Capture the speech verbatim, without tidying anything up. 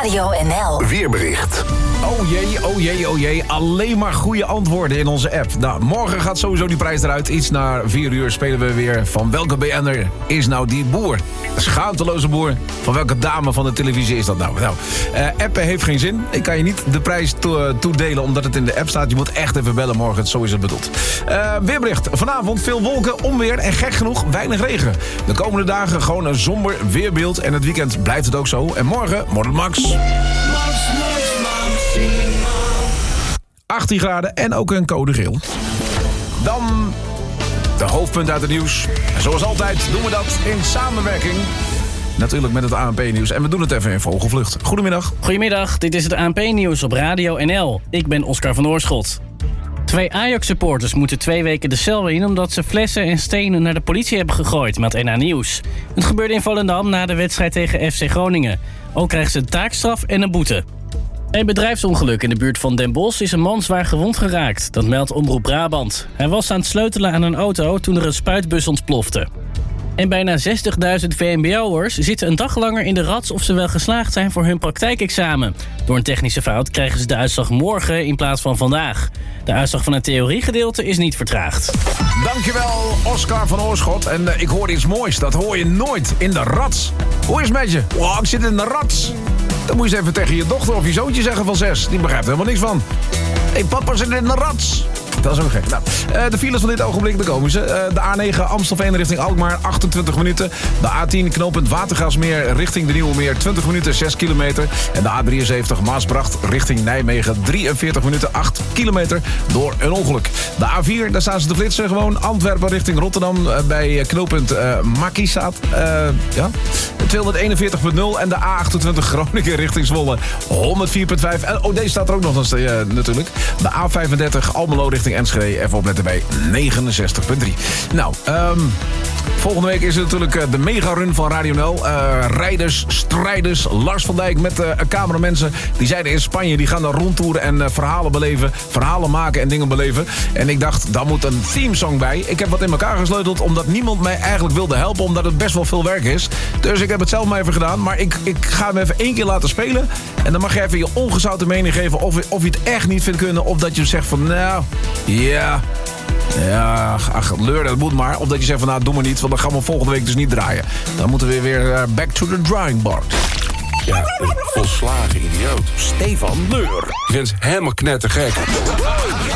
Radio N L. Weerbericht. Oh jee, oh jee, oh jee. Alleen maar goede antwoorden in onze app. Nou, morgen gaat sowieso die prijs eruit. Iets na vier uur spelen we weer van welke B N'er is nou die boer? De schaamteloze boer. Van welke dame van de televisie is dat nou? Nou, uh, appen heeft geen zin. Ik kan je niet de prijs to- toedelen omdat het in de app staat. Je moet echt even bellen morgen. Zo is het bedoeld. Uh, weerbericht. Vanavond veel wolken, onweer en gek genoeg weinig regen. De komende dagen gewoon een somber weerbeeld. En het weekend blijft het ook zo. En morgen wordt het max. Max, max, max. achttien graden en ook een code geel. Dan de hoofdpunten uit het nieuws. En zoals altijd doen we dat in samenwerking. Natuurlijk met het A N P-nieuws. En we doen het even in vogelvlucht. Goedemiddag. Goedemiddag, dit is het A N P-nieuws op Radio N L. Ik ben Oscar van Oorschot. Twee Ajax-supporters moeten twee weken de cel in omdat ze flessen en stenen naar de politie hebben gegooid, meldt N H Nieuws. Het gebeurde in Volendam na de wedstrijd tegen F C Groningen. Ook krijgen ze een taakstraf en een boete. Bij een bedrijfsongeluk in de buurt van Den Bosch is een man zwaar gewond geraakt. Dat meldt Omroep Brabant. Hij was aan het sleutelen aan een auto toen er een spuitbus ontplofte. En bijna zestigduizend V M B O'ers zitten een dag langer in de rats of ze wel geslaagd zijn voor hun praktijkexamen. Door een technische fout krijgen ze de uitslag morgen in plaats van vandaag. De uitslag van het theoriegedeelte is niet vertraagd. Dankjewel, Oscar van Oorschot. En uh, ik hoor iets moois, dat hoor je nooit in de rats. Hoe is het met je? Wow, ik zit in de rats. Dan moet je eens even tegen je dochter of je zoontje zeggen van zes. Die begrijpt er helemaal niks van. Hé, hey, papa zit in de rats. Dat is ook gek. Nou, uh, de files van dit ogenblik, daar komen ze. Uh, de A negen Amstelveen richting Alkmaar, achtentwintig minuten. De A tien knooppunt Watergasmeer richting de Nieuwe Meer, twintig minuten, zes kilometer. En de A drieënzeventig Maasbracht richting Nijmegen, drieënveertig minuten, acht kilometer door een ongeluk. De A vier, daar staan ze te flitsen gewoon. Antwerpen richting Rotterdam uh, bij knooppunt uh, Makisaat. Uh, ja, tweehonderdeenenveertig komma nul. En de A achtentwintig Groningen richting Zwolle, honderdvier komma vijf. En oh, deze staat er ook nog eens uh, natuurlijk. De A vijfendertig Almelo richting Enschede, even opletten bij negenenzestig komma drie. Nou, um, volgende week is het natuurlijk uh, de mega-run van Radio N L. Uh, rijders, strijders, Lars van Dijk met uh, cameramensen. Die zeiden in Spanje, die gaan daar rondtoeren en uh, verhalen beleven. Verhalen maken en dingen beleven. En ik dacht, daar moet een themesong bij. Ik heb wat in elkaar gesleuteld, omdat niemand mij eigenlijk wilde helpen, omdat het best wel veel werk is. Dus ik heb het zelf maar even gedaan. Maar ik, ik ga hem even één keer laten spelen. En dan mag je even je ongezouten mening geven of, of je het echt niet vindt kunnen. Of dat je zegt van, nou, ja... Ja, ach, leur, dat moet maar. Of dat je zegt van, nou, doe maar niet, want dan gaan we volgende week dus niet draaien. Dan moeten we weer uh, back to the drawing board. Ja, een volslagen idioot. Stefan Leur. Ik vind het helemaal knettergek.